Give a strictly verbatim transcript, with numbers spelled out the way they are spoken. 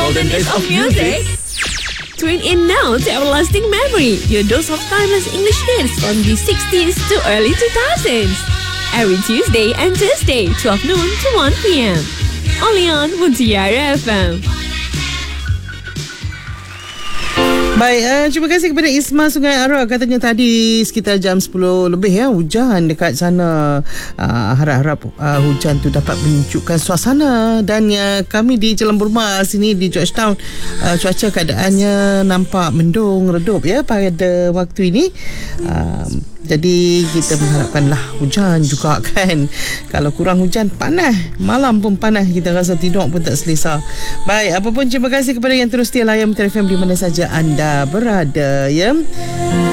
Golden Days of Music. Tune in now to Everlasting Memory, your dose of timeless English hits from the sixties to early two thousands. Every Tuesday and Thursday, twelve noon to one p.m. Only on Mutiara F M. Baik, uh, terima kasih kepada Isma Sungai Ara. Katanya tadi sekitar jam sepuluh lebih ya, hujan dekat sana. Uh, harap-harap uh, hujan tu dapat menyejukkan suasana. Dan uh, kami di Jalan Burma sini di Georgetown, uh, cuaca keadaannya nampak mendung redup ya pada waktu ini. Uh, jadi kita mengharapkanlah hujan juga kan. Kalau kurang hujan, panas. Malam pun panas, kita rasa tidur pun tak selesa. Baik, apapun terima kasih kepada yang terus setia layan Mutiara F M di mana saja anda berada ya.